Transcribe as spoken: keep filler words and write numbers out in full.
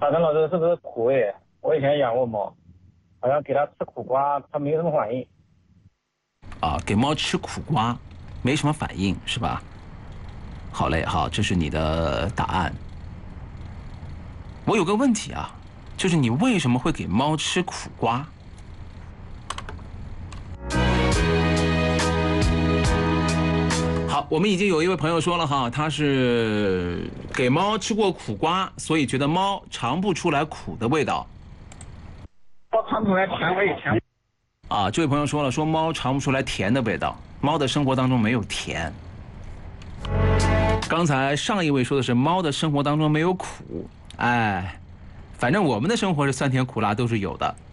大张老师是不是苦味？我以前养过猫，好像给它吃苦瓜，它没什么反应。 啊，给猫吃苦瓜，没什么反应是吧？好嘞，好，这是你的答案。我有个问题啊，就是你为什么会给猫吃苦瓜？好，我们已经有一位朋友说了哈，他是给猫吃过苦瓜，所以觉得猫尝不出来苦的味道。 猫尝不出来甜味，甜。 啊，这位朋友说了，说猫尝不出来甜的味道，猫的生活当中没有甜。刚才上一位说的是猫的生活当中没有苦，哎，反正我们的生活是酸甜苦辣都是有的。